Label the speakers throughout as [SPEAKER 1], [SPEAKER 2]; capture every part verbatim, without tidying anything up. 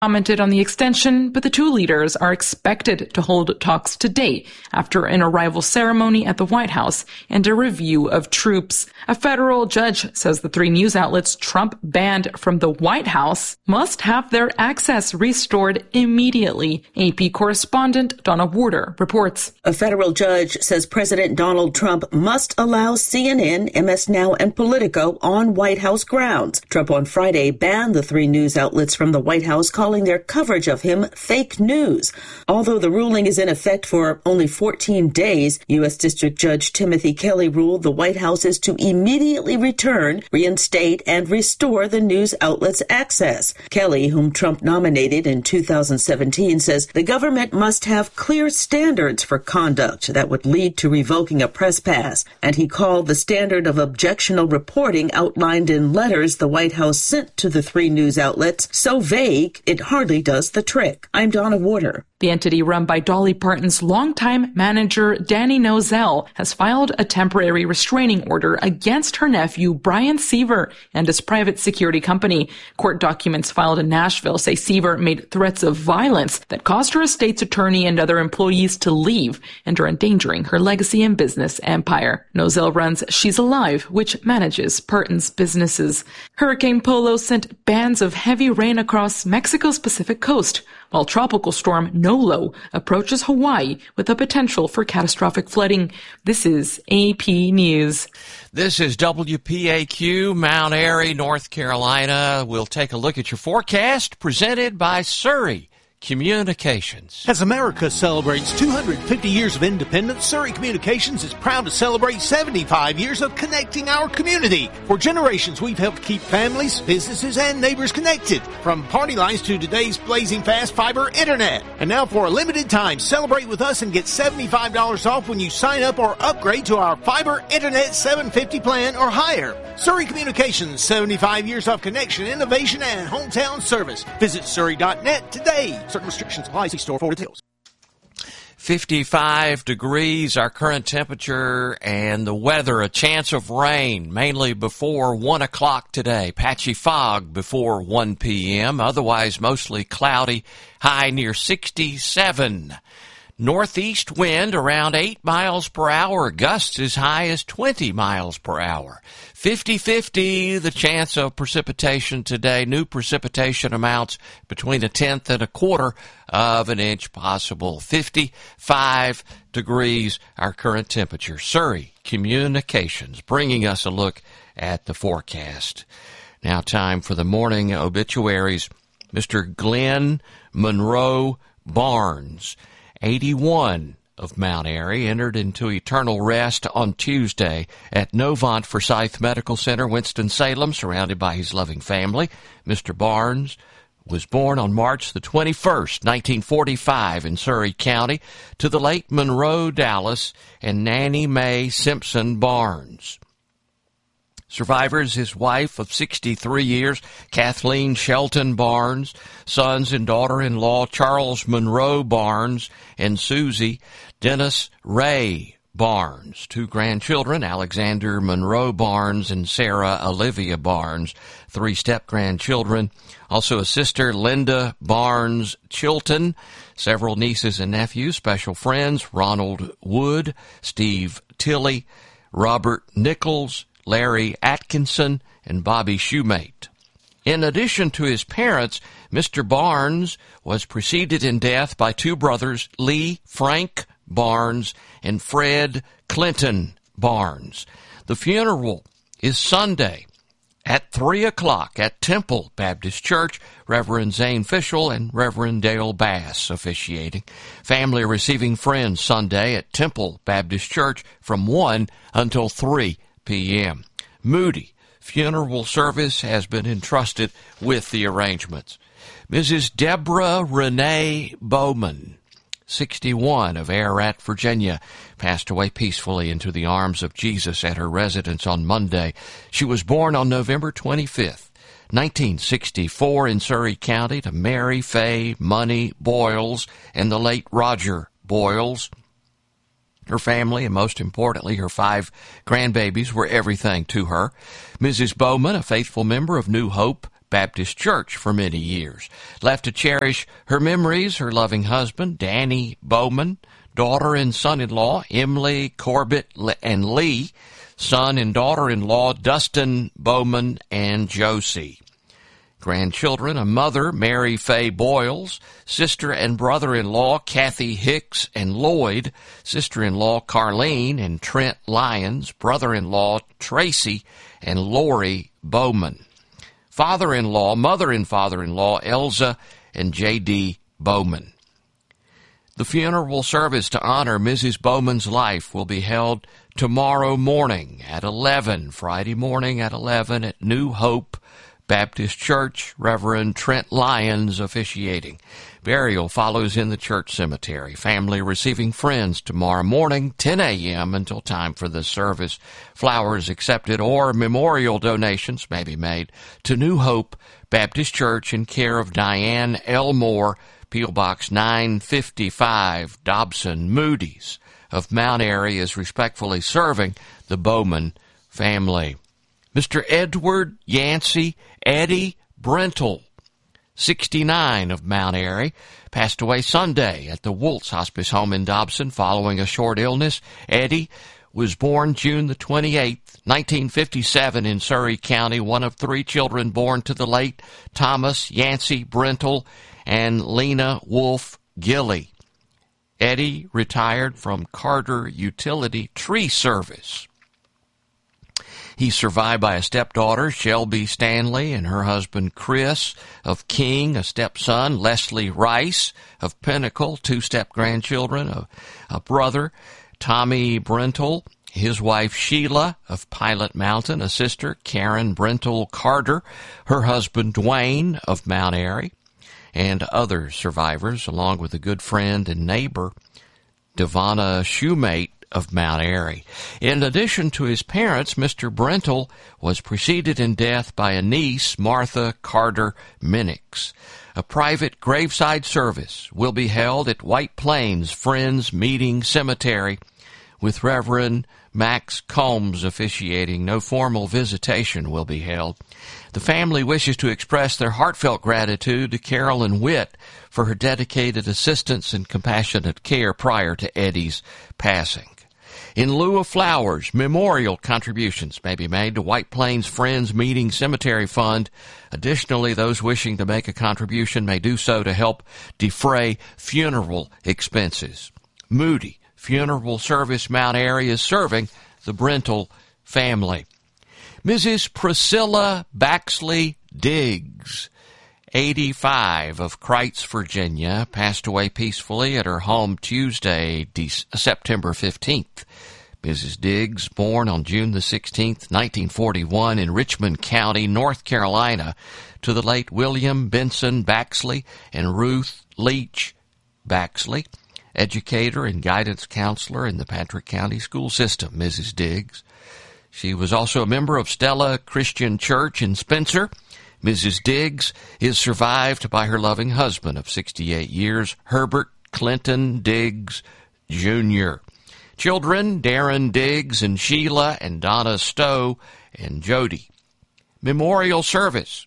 [SPEAKER 1] commented on the extension, but the two leaders are expected to hold talks today after an arrival ceremony at the White House and a review of troops. A federal judge says the three news outlets Trump banned from the White House must have their access restored immediately. A P correspondent Donna Warder reports.
[SPEAKER 2] A federal judge says President Donald Trump must allow C N N, M S Now, and Politico on White House grounds. Trump on Friday banned the three news outlets from the White House, calling their coverage of him fake news. Although the ruling is in effect for only fourteen days, U S District Judge Timothy Kelly ruled the White House is to immediately return, reinstate, and restore the news outlets' access. Kelly, whom Trump nominated in two thousand seventeen, says the government must have clear standards for conduct that would lead to revoking a press pass, and he called the standard of objectionable reporting outlined in letters the White House sent to the three news outlets so vague it hardly does the trick. I'm Donna Warder.
[SPEAKER 1] The entity run by Dolly Parton's longtime manager, Danny Nozell, has filed a temporary restraining order against her nephew, Brian Seaver, and his private security company. Court documents filed in Nashville say Seaver made threats of violence that caused her estate's attorney and other employees to leave and are endangering her legacy and business empire. Nozell runs She's Alive, which manages Parton's businesses. Hurricane Polo sent bands of heavy rain across Mexico's Pacific coast, while tropical storm Nolo approaches Hawaii with the potential for catastrophic flooding. This is A P News.
[SPEAKER 3] This is W P A Q, Mount Airy, North Carolina. We'll take a look at your forecast presented by Surrey Communications.
[SPEAKER 4] As America celebrates two hundred fifty years of independence, Surrey Communications is proud to celebrate seventy-five years of connecting our community. For generations, we've helped keep families, businesses, and neighbors connected. From party lines to today's blazing fast fiber internet. And now for a limited time, celebrate with us and get seventy-five dollars off when you sign up or upgrade to our fiber internet seven fifty plan or higher. Surrey Communications, seventy-five years of connection, innovation, and hometown service. Visit surrey dot net today. Certain restrictions apply. See store for details.
[SPEAKER 3] fifty-five degrees, our current temperature, and the weather, a chance of rain, mainly before one o'clock today. Patchy fog before one p.m., otherwise mostly cloudy, high near sixty-seven. Northeast wind around eight miles per hour, gusts as high as twenty miles per hour. fifty-fifty, the chance of precipitation today. New precipitation amounts between a tenth and a quarter of an inch possible. fifty-five degrees, our current temperature. Surrey Communications bringing us a look at the forecast. Now time for the morning obituaries. Mister Glenn Monroe Barnes, eighty-one, of Mount Airy, entered into eternal rest on Tuesday at Novant Forsyth Medical Center, Winston-Salem, surrounded by his loving family. Mister Barnes was born on March the twenty-first, nineteen forty-five, in Surrey County, to the late Monroe Dallas and Nanny Mae Simpson Barnes. Survivors, his wife of sixty-three years, Kathleen Shelton Barnes, sons and daughter-in-law Charles Monroe Barnes and Susie Dennis Ray Barnes, two grandchildren, Alexander Monroe Barnes and Sarah Olivia Barnes, three step-grandchildren, also a sister, Linda Barnes Chilton, several nieces and nephews, special friends, Ronald Wood, Steve Tilley, Robert Nichols, Larry Atkinson, and Bobby Shoemate. In addition to his parents, Mister Barnes was preceded in death by two brothers, Lee Frank Barnes and Fred Clinton Barnes. The funeral is Sunday at three o'clock at Temple Baptist Church, Reverend Zane Fishel and Reverend Dale Bass officiating. Family receiving friends Sunday at Temple Baptist Church from one until three p.m. Moody funeral service has been entrusted with the arrangements. Missus Deborah Renee Bowman, sixty-one, of Ararat, Virginia, passed away peacefully into the arms of Jesus at her residence on Monday. She was born on November twenty-fifth, nineteen sixty-four, in Surrey County, to Mary Faye Money Boyles and the late Roger Boyles. Her family, and most importantly, her five grandbabies, were everything to her. Missus Bowman, a faithful member of New Hope Baptist Church for many years. Left to cherish her memories, her loving husband, Danny Bowman, daughter and son-in-law, Emily, Corbett, and Lee, son and daughter-in-law, Dustin Bowman and Josie. Grandchildren, a mother, Mary Faye Boyles, sister and brother-in-law, Kathy Hicks and Lloyd, sister-in-law, Carlene and Trent Lyons, brother-in-law, Tracy and Lori Bowman. Father-in-law, mother and father-in-law, Elza and J D Bowman. The funeral service to honor Missus Bowman's life will be held tomorrow morning at eleven, Friday morning at eleven at New Hope Baptist Church, Reverend Trent Lyons officiating. Burial follows in the church cemetery. Family receiving friends tomorrow morning, ten a.m. until time for the service. Flowers accepted or memorial donations may be made to New Hope Baptist Church in care of Diane Elmore, P O. Box nine fifty-five, Dobson. Moody's of Mount Airy is respectfully serving the Bowman family. Mister Edward Yancey Eddie Brentle, sixty-nine, of Mount Airy, passed away Sunday at the Woltz Hospice Home in Dobson following a short illness. Eddie was born June the twenty-eighth, nineteen fifty-seven in Surrey County, one of three children born to the late Thomas Yancey Brentle and Lena Wolfe Gilly. Eddie retired from Carter Utility Tree Service. He's survived by a stepdaughter, Shelby Stanley, and her husband, Chris, of King, a stepson, Leslie Rice, of Pinnacle, two step-grandchildren, a, a brother, Tommy Brentle, his wife, Sheila, of Pilot Mountain, a sister, Karen Brentle Carter, her husband, Dwayne, of Mount Airy, and other survivors, along with a good friend and neighbor, Devonna Shoemate, of Mount Airy. In addition to his parents, Mister Brentle was preceded in death by a niece, Martha Carter Minix. A private graveside service will be held at White Plains Friends Meeting Cemetery with Reverend Max Combs officiating. No formal visitation will be held. The family wishes to express their heartfelt gratitude to Carolyn Witt for her dedicated assistance and compassionate care prior to Eddie's passing. In lieu of flowers, memorial contributions may be made to White Plains Friends Meeting Cemetery Fund. Additionally, those wishing to make a contribution may do so to help defray funeral expenses. Moody Funeral Service Mount Airy is serving the Brentle family. Missus Priscilla Baxley Diggs, eighty-five, of Kreitz, Virginia, passed away peacefully at her home Tuesday, September fifteenth. Missus Diggs, born on June the sixteenth, nineteen forty-one, in Richmond County, North Carolina, to the late William Benson Baxley and Ruth Leach Baxley, educator and guidance counselor in the Patrick County school system. Missus Diggs. She was also a member of Stella Christian Church in Spencer. Missus Diggs is survived by her loving husband of sixty-eight years, Herbert Clinton Diggs, Junior Children, Darren Diggs and Sheila and Donna Stowe and Jody. Memorial service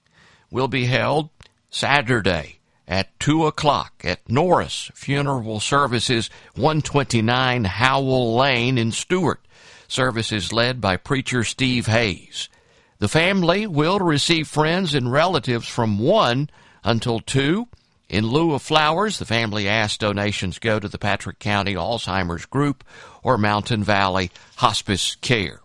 [SPEAKER 3] will be held Saturday at two o'clock at Norris Funeral Services, one twenty-nine Howell Lane in Stewart. Service is led by preacher Steve Hayes. The family will receive friends and relatives from one until two. In lieu of flowers, the family asks donations go to the Patrick County Alzheimer's Group or Mountain Valley Hospice Care.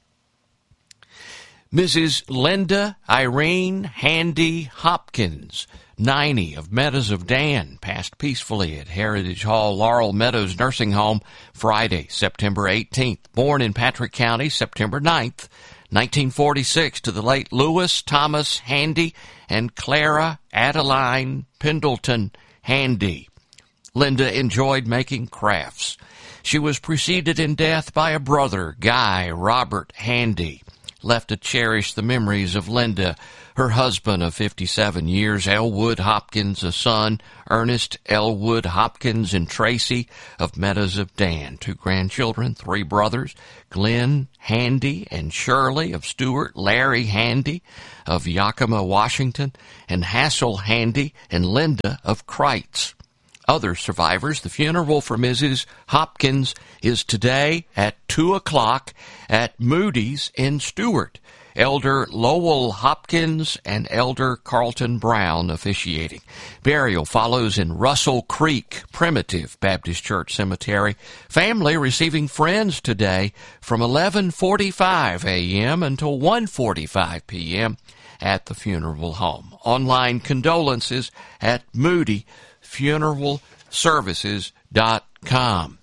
[SPEAKER 3] Missus Linda Irene Handy Hopkins, ninety, of Meadows of Dan, passed peacefully at Heritage Hall Laurel Meadows Nursing Home Friday, September eighteenth. Born in Patrick County, September ninth, nineteen forty-six, to the late Lewis Thomas Handy and Clara Adeline Pendleton Handy. Linda enjoyed making crafts. She was preceded in death by a brother, Guy Robert Handy. left to cherish the memories of Linda, her husband of fifty-seven years, Elwood Hopkins, a son, Ernest Elwood Hopkins, and Tracy of Meadows of Dan, two grandchildren, three brothers, Glenn Handy and Shirley of Stewart, Larry Handy of Yakima, Washington, and Hassel Handy and Linda of Kreitz. Other survivors, the funeral for Missus Hopkins is today at two o'clock at Moody's in Stewart. Elder Lowell Hopkins and Elder Carlton Brown officiating. Burial follows in Russell Creek Primitive Baptist Church Cemetery. Family receiving friends today from eleven forty-five a.m. until one forty-five p.m. at the funeral home. Online condolences at Moody Funeral Services dot com.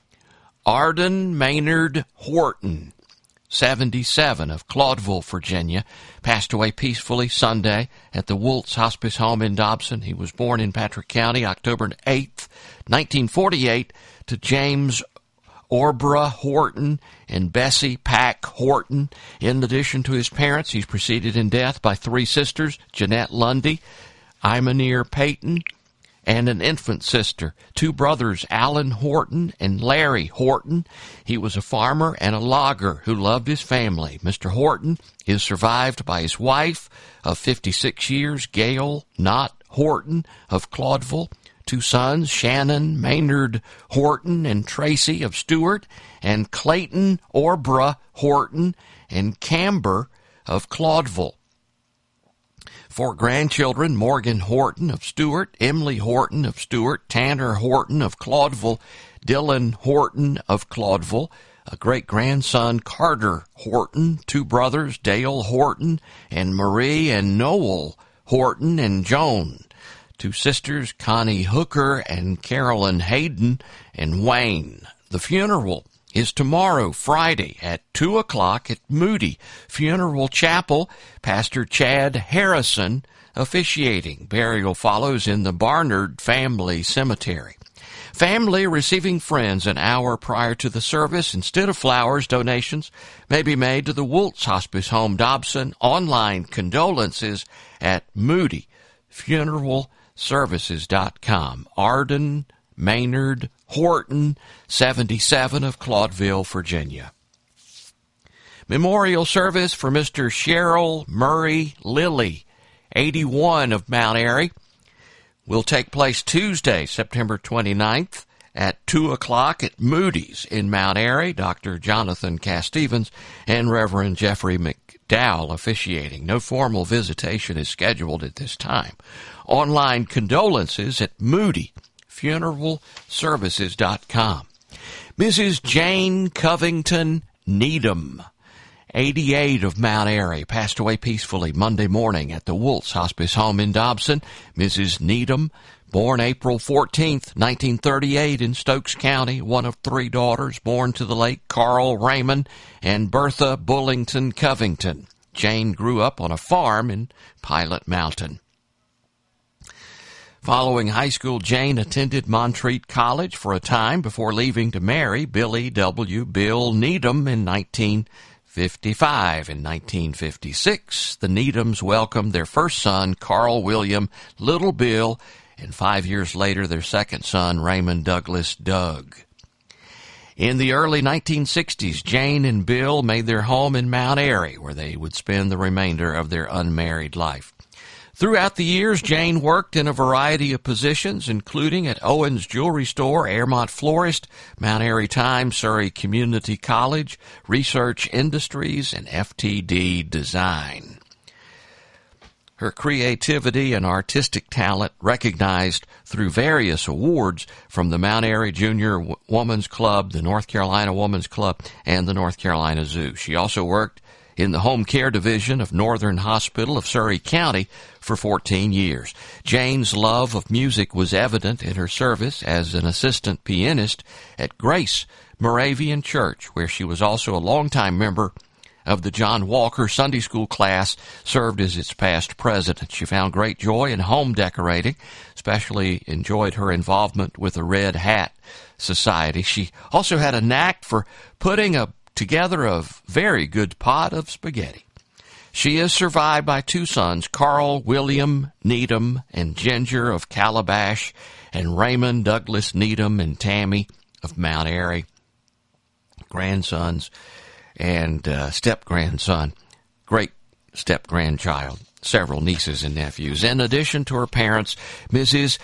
[SPEAKER 3] Arden Maynard Horton, seventy-seven, of Claudeville, Virginia, passed away peacefully Sunday at the Woltz Hospice Home in Dobson. He was born in Patrick County, October eighth, nineteen forty-eight, to James Orbra Horton and Bessie Pack Horton. In addition to his parents, he's preceded in death by three sisters, Jeanette Lundy, Imaneer Payton, and an infant sister, two brothers, Alan Horton and Larry Horton. He was a farmer and a logger who loved his family. Mister Horton is survived by his wife of fifty-six years, Gail Knott Horton of Claudeville, two sons, Shannon Maynard Horton and Tracy of Stewart, and Clayton Orbra Horton and Camber of Claudeville. Four grandchildren, Morgan Horton of Stewart, Emily Horton of Stewart, Tanner Horton of Claudeville, Dylan Horton of Claudeville, a great-grandson, Carter Horton, two brothers, Dale Horton, and Marie and Noel Horton and Joan, two sisters, Connie Hooker and Carolyn Hayden, and Wayne. The funeral is tomorrow, Friday, at two o'clock at Moody Funeral Chapel. Pastor Chad Harrison officiating. Burial follows in the Barnard Family Cemetery. Family receiving friends an hour prior to the service. Instead of flowers, donations may be made to the Woltz Hospice Home, Dobson. Online condolences at Moody Funeral Services dot com. Arden Maynard Horton, seventy-seven, of Claudeville, Virginia. Memorial service for Mister Cheryl Murray Lilly, eighty-one, of Mount Airy, will take place Tuesday, September twenty-ninth at two o'clock at Moody's in Mount Airy. Doctor Jonathan Cass-Stevens and Reverend Jeffrey McDowell officiating. No formal visitation is scheduled at this time. Online condolences at Moody Funeral Services dot com. Missus Jane Covington Needham, eighty-eight, of Mount Airy, passed away peacefully Monday morning at the Woltz Hospice Home in Dobson. Missus Needham, born April fourteenth, nineteen thirty-eight, in Stokes County, one of three daughters born to the late Carl Raymond and Bertha Bullington Covington. Jane grew up on a farm in Pilot Mountain. Following high school, Jane attended Montreat College for a time before leaving to marry Billy W. Bill Needham in nineteen fifty-five. In nineteen fifty-six, the Needhams welcomed their first son, Carl William Little Bill, and five years later, their second son, Raymond Douglas Doug. In the early nineteen sixties, Jane and Bill made their home in Mount Airy, where they would spend the remainder of their unmarried life. Throughout the years, Jane worked in a variety of positions, including at Owens Jewelry Store, Airmont Florist, Mount Airy Times, Surrey Community College, Research Industries, and F T D Design. Her creativity and artistic talent recognized through various awards from the Mount Airy Junior Women's Club, the North Carolina Women's Club, and the North Carolina Zoo. She also worked in the home care division of Northern Hospital of Surrey County for fourteen years. Jane's love of music was evident in her service as an assistant pianist at Grace Moravian Church, where she was also a longtime member of the John Walker Sunday School class, served as its past president. She found great joy in home decorating, especially enjoyed her involvement with the Red Hat Society. She also had a knack for putting a together a very good pot of spaghetti. She is survived by two sons, Carl William Needham and Ginger of Calabash, and Raymond Douglas Needham and Tammy of Mount Airy. Grandsons and uh, step-grandson, great step-grandchild, several nieces and nephews. In addition to her parents, Missus